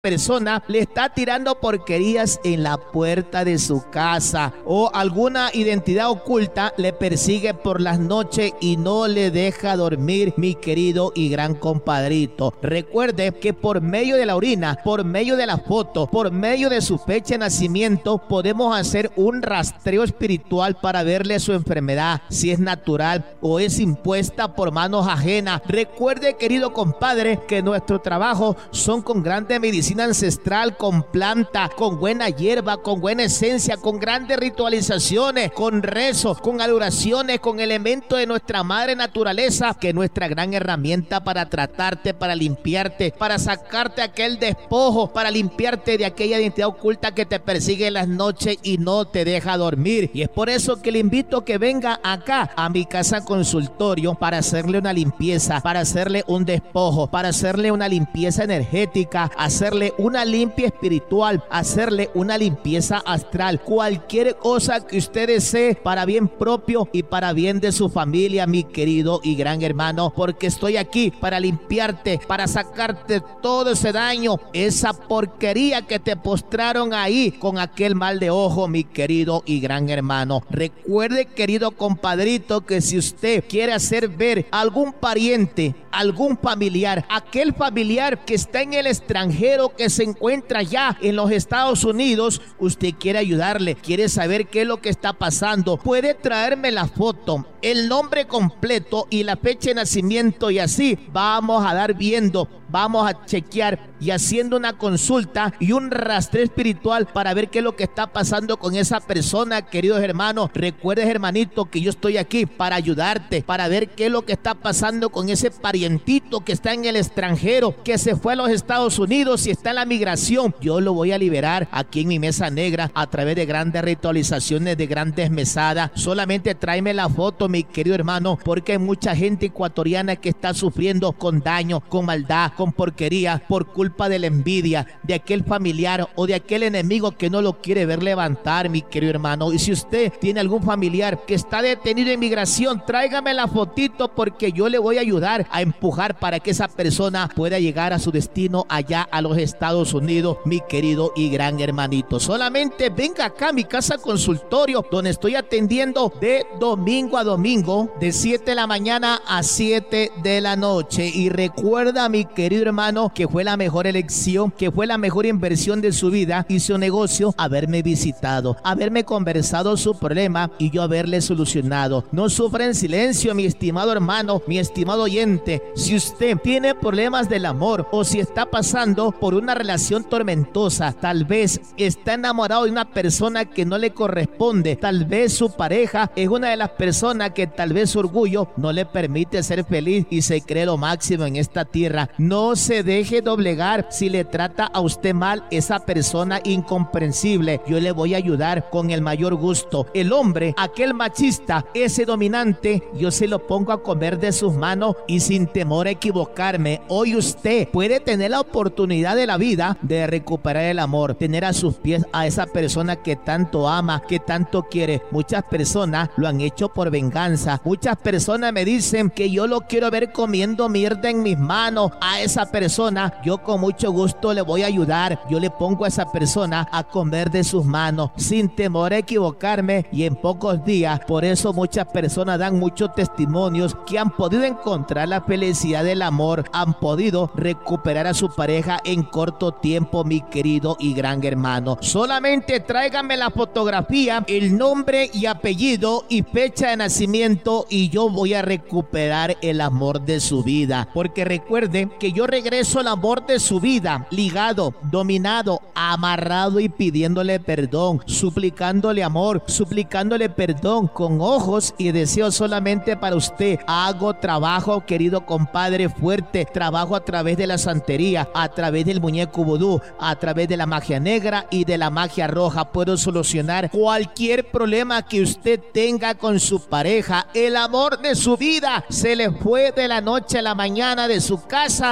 persona le está tirando porquerías en la puerta de su casa, o alguna identidad oculta le persigue por las noches y no le deja dormir, mi querido y gran compadrito. Recuerde que por medio de la orina, por medio de la foto, por medio de su fecha de nacimiento, podemos hacer un rastreo espiritual para verle su enfermedad, si es natural o es impuesta por manos ajenas. Recuerde, querido compadre, que nuestro trabajo son con grande medicina ancestral, con planta, con buena hierba, con buena esencia, con grandes ritualizaciones, con rezos, con adoraciones, con elementos de nuestra madre naturaleza, que es nuestra gran herramienta para tratarte, para limpiarte, para sacarte aquel despojo, para limpiarte de aquella identidad oculta que te persigue en las noches y no te deja dormir. Y es por eso que le invito a que venga acá a mi casa consultorio para hacerle una limpieza, para hacerle un despojo, para hacerle una limpieza energética, hacerle una limpia espiritual, hacerle una limpieza astral, cualquier cosa que usted desee para bien propio y para bien de su familia, mi querido y gran hermano, porque estoy aquí para limpiarte, para sacarte todo ese daño, esa porquería que te postraron ahí con aquel mal de ojo, mi querido y gran hermano. Recuerde, querido compadrito, que si usted quiere hacer ver a algún pariente, algún familiar, aquel familiar que está en el extranjero, que se encuentra ya en los Estados Unidos, usted quiere ayudarle, quiere saber qué es lo que está pasando, puede traerme la foto, el nombre completo y la fecha de nacimiento, y así vamos a dar viendo, vamos a chequear y haciendo una consulta y un rastreo espiritual para ver qué es lo que está pasando con esa persona, queridos hermanos. Recuerdes, hermanito, que yo estoy aquí para ayudarte, para ver qué es lo que está pasando con ese parientito que está en el extranjero, que se fue a los Estados Unidos y está en la migración. Yo lo voy a liberar aquí en mi mesa negra a través de grandes ritualizaciones, de grandes mesadas. Solamente tráeme la foto, mi querido hermano, porque hay mucha gente ecuatoriana que está sufriendo con daño, con maldad, con porquería, por culpa de la envidia de aquel familiar o de aquel enemigo que no lo quiere ver levantar, mi querido hermano. Y si usted tiene algún familiar que está detenido en migración, tráigame la fotito, porque yo le voy a ayudar a empujar para que esa persona pueda llegar a su destino allá a los Estados Unidos, mi querido y gran hermanito. Solamente venga acá a mi casa consultorio, donde estoy atendiendo de domingo a domingo, de 7 de la mañana a 7 de la noche. Y recuerda, mi querido hermano, que fue la mejor elección, que fue la mejor inversión de su vida y su negocio, haberme visitado, haberme conversado su problema y yo haberle solucionado. No sufra en silencio, mi estimado hermano, mi estimado oyente. Si usted tiene problemas del amor, o si está pasando por una relación tormentosa, tal vez está enamorado de una persona que no le corresponde, tal vez su pareja es una de las personas que tal vez su orgullo no le permite ser feliz y se cree lo máximo en esta tierra, no se deje doblegar si le trata a usted mal esa persona incomprensible. Yo le voy a ayudar con el mayor gusto. El hombre, aquel machista, ese dominante, yo se lo pongo a comer de sus manos y sin temor a equivocarme. Hoy usted puede tener la oportunidad de la vida de recuperar el amor, tener a sus pies a esa persona que tanto ama, que tanto quiere. Muchas personas lo han hecho por venganza. Muchas personas me dicen que yo lo quiero ver comiendo mierda en mis manos. A esa persona yo con mucho gusto le voy a ayudar. Yo le pongo a esa persona a comer de sus manos sin temor a equivocarme, y en pocos días. Por eso muchas personas dan muchos testimonios que han podido encontrar la felicidad del amor, han podido recuperar a su pareja en corto tiempo, mi querido y gran hermano. Solamente tráigame la fotografía, el nombre y apellido y fecha de nacimiento, y yo voy a recuperar el amor de su vida. Porque recuerde que yo regreso al amor de su vida, ligado, dominado, amarrado y pidiéndole perdón, suplicándole amor, suplicándole perdón, con ojos y deseos solamente para usted. Hago trabajo, querido compadre, fuerte, trabajo a través de la santería, a través del muñeco vudú, a través de la magia negra y de la magia roja. Puedo solucionar cualquier problema que usted tenga con su pareja. El amor de su vida se le fue de la noche a la mañana de su casa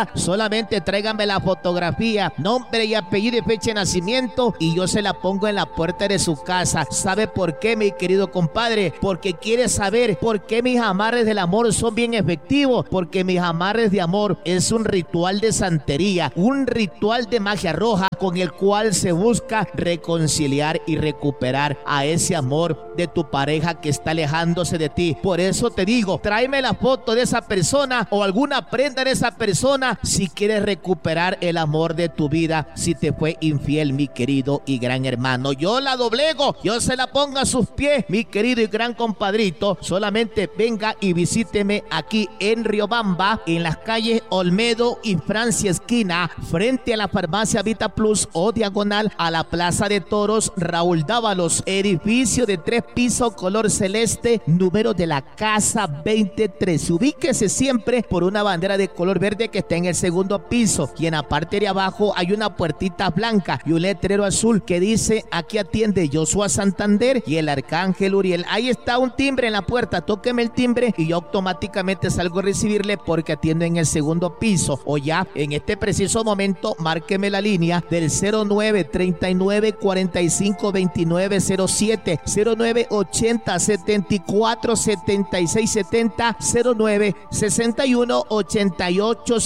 solamente tráigame la fotografía, nombre y apellido y fecha de nacimiento y yo se la pongo en la puerta de su casa. ¿Sabe por qué, mi querido compadre? Porque quiere saber por qué mis amarres del amor son bien efectivos, porque mis amarres de amor es un ritual de santería, un ritual de magia roja con el cual se busca reconciliar y recuperar a ese amor de tu pareja que está alejándose de ti. Por eso te digo, tráeme la foto de esa persona o alguna prenda de esa persona si quieres recuperar el amor de tu vida, si te fue infiel, mi querido y gran hermano. Yo la doblego, yo se la pongo a sus pies, mi querido y gran compadrito. Solamente venga y visíteme aquí en Riobamba, en las calles Olmedo y Francia esquina, frente a la farmacia Vita Plus o diagonal a la Plaza de Toros Raúl Dávalos, edificio de 3 pisos color celeste, número de la casa 23. Ubíquese siempre por una bandera de color verde que está en el segundo piso y en la parte de abajo hay una puertita blanca y un letrero azul que dice: aquí atiende Joshua Santander y el Arcángel Uriel. Ahí está un timbre en la puerta, tóqueme el timbre y yo automáticamente salgo a recibirle porque atiendo en el segundo piso. O ya en este preciso momento márqueme la línea del 09 39 45 29 07, 09 80 74 76 70, 09 61 88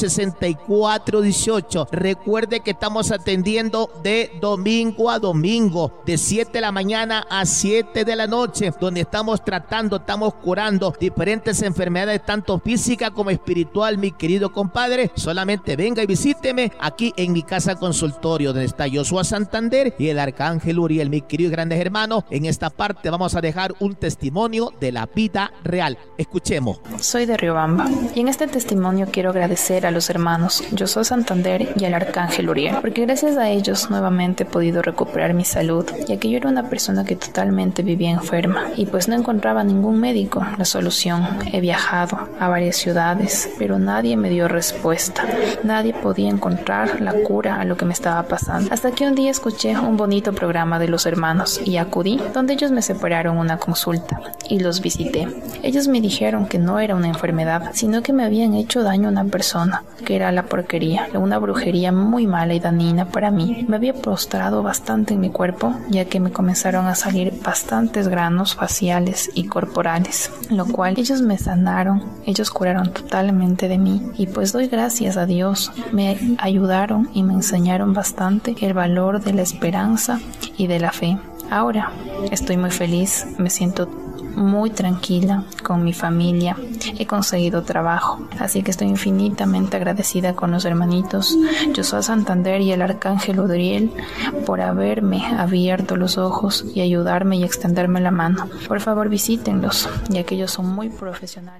64 18. Recuerde que estamos atendiendo de domingo a domingo, de 7 de la mañana a 7 de la noche, donde estamos tratando, estamos curando diferentes enfermedades, tanto física como espiritual, mi querido compadre. Solamente venga y visíteme aquí en mi casa consultorio, donde está Joshua Santander y el Arcángel Uriel, mi querido y grandes hermanos. En esta parte vamos a dejar un testimonio de la vida real. Escuchemos. Soy de Riobamba y en este testimonio quiero agradecer a los hermanos Joshua Santander y al Arcángel Uriel, porque gracias a ellos nuevamente he podido recuperar mi salud, ya que yo era una persona que totalmente vivía enferma y pues no encontraba ningún médico la solución. He viajado a varias ciudades, pero nadie me dio respuesta. Nadie podía encontrar la cura a lo que me estaba pasando. Hasta que un día escuché un bonito programa de los hermanos y acudí, donde ellos me separaron una consulta y los visité. Ellos me dijeron que no era una enfermedad, sino que me habían hecho daño a una persona, que era la porquería, una brujería muy mala y dañina para mí. Me había prostrado bastante en mi cuerpo, ya que me comenzaron a salir bastantes granos faciales y corporales, lo cual ellos me sanaron, ellos curaron totalmente de mí y pues doy gracias a Dios. Me ayudaron y me enseñaron bastante el valor de la esperanza y de la fe. Ahora estoy muy feliz, me siento muy tranquila con mi familia, he conseguido trabajo, así que estoy infinitamente agradecida con los hermanitos Joshua Santander y el Arcángel Uriel por haberme abierto los ojos y ayudarme y extenderme la mano. Por favor visítenlos, ya que ellos son muy profesionales.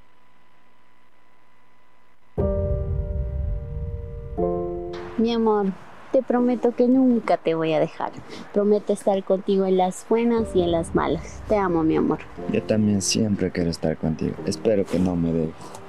Mi amor, te prometo que nunca te voy a dejar. Prometo estar contigo en las buenas y en las malas. Te amo, mi amor. Yo también siempre quiero estar contigo. Espero que no me dejes.